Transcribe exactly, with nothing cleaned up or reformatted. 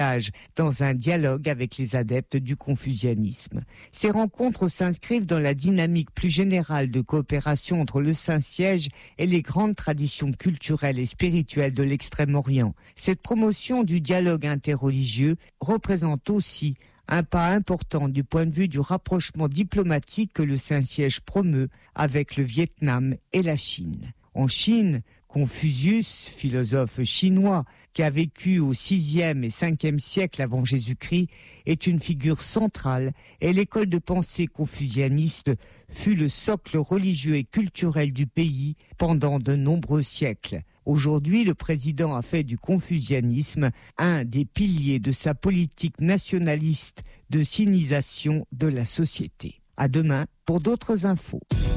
dans un dialogue avec les adeptes du confucianisme. Ces rencontres s'inscrivent dans la dynamique plus générale de coopération entre le Saint-Siège et les grandes traditions culturelles et spirituelles de l'Extrême-Orient. Cette promotion du dialogue interreligieux représente aussi un pas important du point de vue du rapprochement diplomatique que le Saint-Siège promeut avec le Vietnam et la Chine. En Chine, Confucius, philosophe chinois qui a vécu au sixième et cinquième siècle avant Jésus-Christ, est une figure centrale et l'école de pensée confucianiste fut le socle religieux et culturel du pays pendant de nombreux siècles. Aujourd'hui, le président a fait du confucianisme un des piliers de sa politique nationaliste de sinisation de la société. À demain pour d'autres infos.